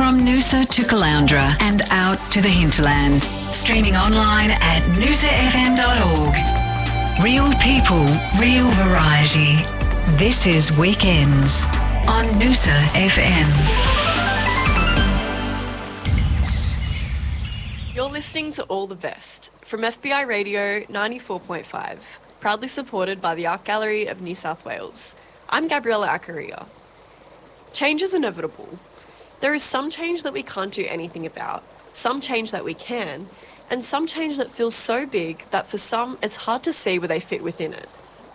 From Noosa to Caloundra and out to the hinterland. Streaming online at noosafm.org. Real people, real variety. This is Weekends on Noosa FM. You're listening to All the Best from FBI Radio 94.5, proudly supported by the Art Gallery of New South Wales. I'm Gabriella Acaria. Change is inevitable. There is some change that we can't do anything about, some change that we can, and some change that feels so big that for some it's hard to see where they fit within it.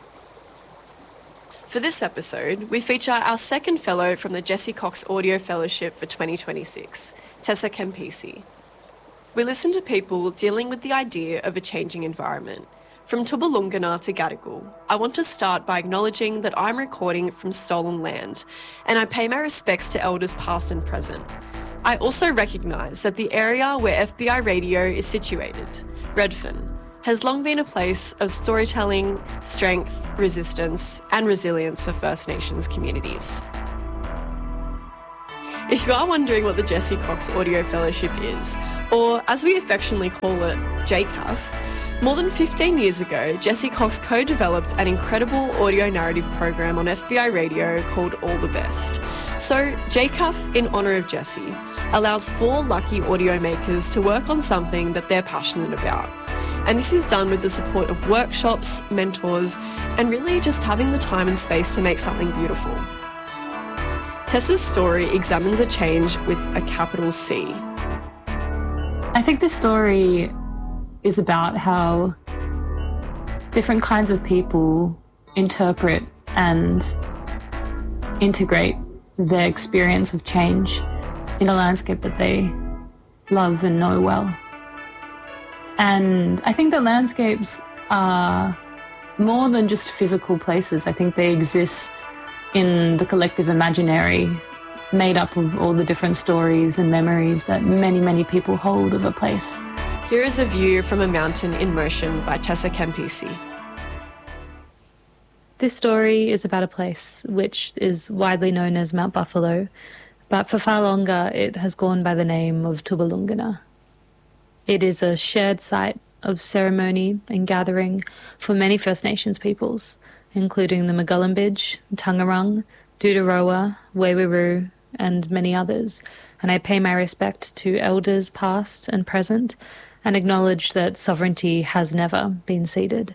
For this episode, we feature our second fellow from the Jesse Cox Audio Fellowship for 2026, Tessa Campisi. We listen to people dealing with the idea of a changing environment. From Tooboolongana to Gadigal, I want to start by acknowledging that I'm recording from stolen land, and I pay my respects to elders past and present. I also recognise that the area where FBI Radio is situated, Redfern, has long been a place of storytelling, strength, resistance, and resilience for First Nations communities. If you are wondering what the Jesse Cox Audio Fellowship is, or as we affectionately call it, JCAF, more than 15 years ago, Jesse Cox co-developed an incredible audio narrative program on FBI Radio called All the Best. So JCAF, in honour of Jesse, allows 4 lucky audio makers to work on something that they're passionate about. And this is done with the support of workshops, mentors, and really just having the time and space to make something beautiful. Tessa's story examines a change with a capital C. I think the story is about how different kinds of people interpret and integrate their experience of change in a landscape that they love and know well. And I think that landscapes are more than just physical places. I think they exist in the collective imaginary, made up of all the different stories and memories that many, many people hold of a place. Here is a view from a mountain in motion by Tessa Campisi. This story is about a place which is widely known as Mount Buffalo, but for far longer it has gone by the name of Tooboolongana. It is a shared site of ceremony and gathering for many First Nations peoples, including the Mugulambidge, Tangarung, Doodarowa, Weewaroo, and many others, and I pay my respect to elders past and present and acknowledge that sovereignty has never been ceded.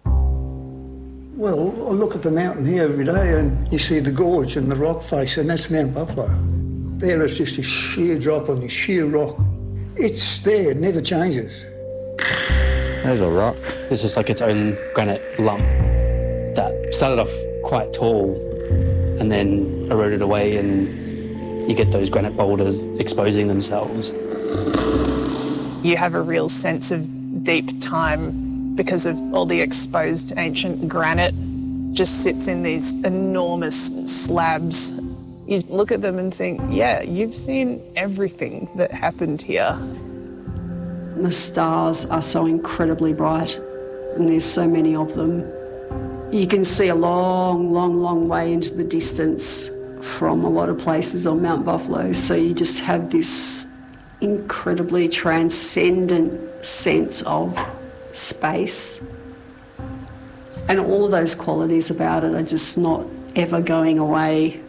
Well, I look at the mountain here every day and you see the gorge and the rock face, and that's Mount Buffalo. There is just a sheer drop on this sheer rock. It's there, it never changes. There's a rock. It's just like its own granite lump that started off quite tall and then eroded away, and you get those granite boulders exposing themselves. You have a real sense of deep time because of all the exposed ancient granite just sits in these enormous slabs. You look at them and think, yeah, you've seen everything that happened here. The stars are so incredibly bright and there's so many of them. You can see a long, long, long way into the distance from a lot of places on Mount Buffalo. So you just have this incredibly transcendent sense of space. And all of those qualities about it are just not ever going away.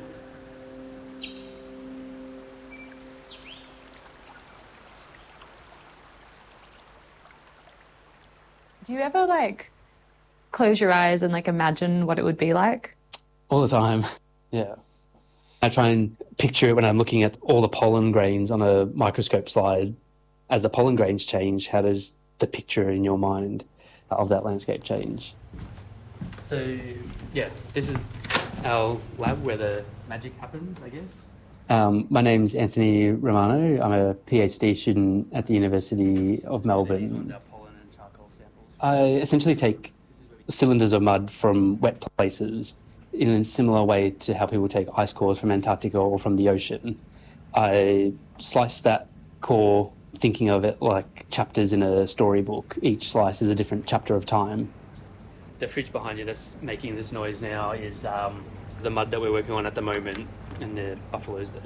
Do you ever, close your eyes and, imagine what it would be like? All the time, yeah. I try and picture it when I'm looking at all the pollen grains on a microscope slide. As the pollen grains change, how does the picture in your mind of that landscape change? So, yeah, this is our lab where the magic happens, I guess. My name's Anthony Romano. I'm a PhD student at the University of Melbourne. So these ones are pollen and charcoal samples. I essentially take cylinders of mud from wet places in a similar way to how people take ice cores from Antarctica or from the ocean. I slice that core, thinking of it like chapters in a storybook. Each slice is a different chapter of time. The fridge behind you that's making this noise now is the mud that we're working on at the moment, and the buffaloes there.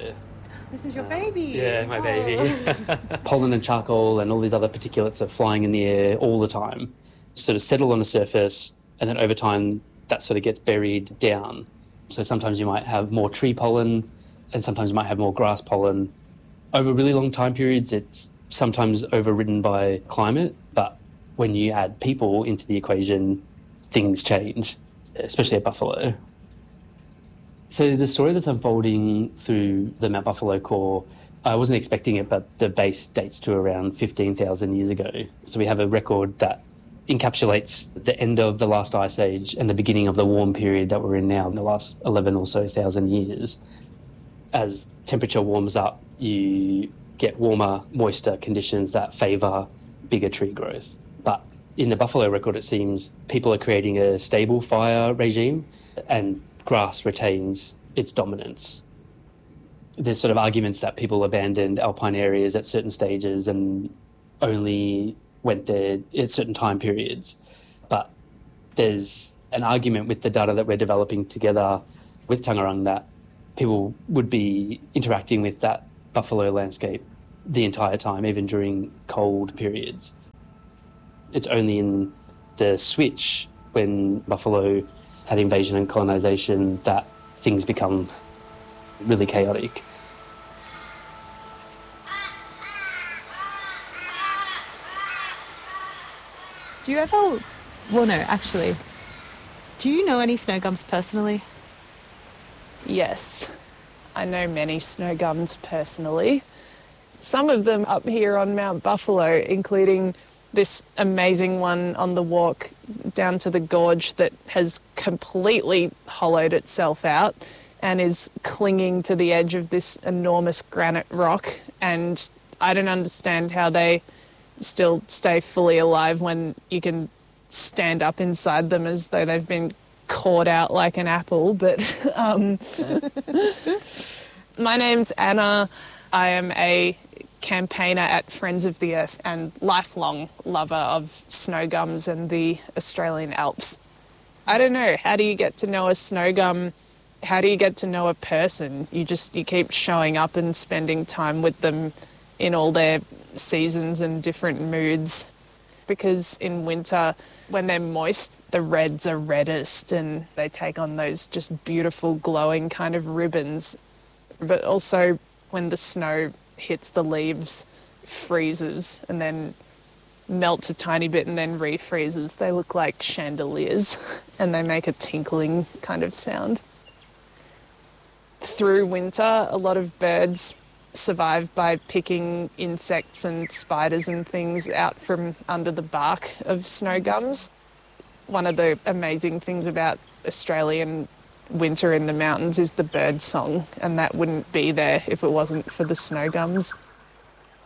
This is your baby. Yeah, my baby. Pollen and charcoal and all these other particulates are flying in the air all the time, sort of settle on a surface, and then over time that sort of gets buried down. So sometimes you might have more tree pollen, and sometimes you might have more grass pollen. Over really long time periods, it's sometimes overridden by climate, but when you add people into the equation, things change, especially at buffalo. So the story that's unfolding through the Mount Buffalo core, I wasn't expecting it, but the base dates to around 15,000 years ago. So we have a record that encapsulates the end of the last ice age and the beginning of the warm period that we're in now in the last 11 or so thousand years. As temperature warms up, you get warmer, moister conditions that favour bigger tree growth. But in the buffalo record, it seems people are creating a stable fire regime and grass retains its dominance. There's sort of arguments that people abandoned alpine areas at certain stages and only went there at certain time periods. But there's an argument with the data that we're developing together with Tangarang that people would be interacting with that buffalo landscape the entire time, even during cold periods. It's only in the switch when buffalo had invasion and colonisation that things become really chaotic. Do you ever... Well, no, actually. Do you know any snow gums personally? Yes, I know many snow gums personally. Some of them up here on Mount Buffalo, including this amazing one on the walk down to the gorge that has completely hollowed itself out and is clinging to the edge of this enormous granite rock. And I don't understand how they still stay fully alive when you can stand up inside them as though they've been caught out like an apple. But my name's Anna. I am a campaigner at Friends of the Earth and lifelong lover of snow gums and the Australian Alps. I don't know, how do you get to know a snow gum? How do you get to know a person? You keep showing up and spending time with them in all their seasons and different moods. Because in winter, when they're moist, the reds are reddest and they take on those just beautiful glowing kind of ribbons. But also when the snow hits the leaves, freezes and then melts a tiny bit and then refreezes, they look like chandeliers and they make a tinkling kind of sound. Through winter, a lot of birds survive by picking insects and spiders and things out from under the bark of snow gums. One of the amazing things about Australian winter in the mountains is the bird song, and that wouldn't be there if it wasn't for the snow gums.